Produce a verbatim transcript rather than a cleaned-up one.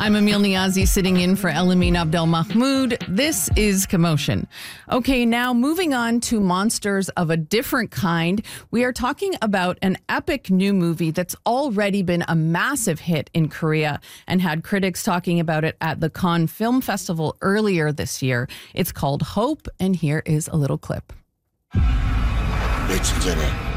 I'm Emil Niazi sitting in for Elamin Abdel Mahmoud. This is Commotion. Okay, now moving on to monsters of a different kind. We are talking about an epic new movie that's already been a massive hit in Korea and had critics talking about it at the Cannes Film Festival earlier this year. It's called Hope, and here is a little clip. 내 친절해.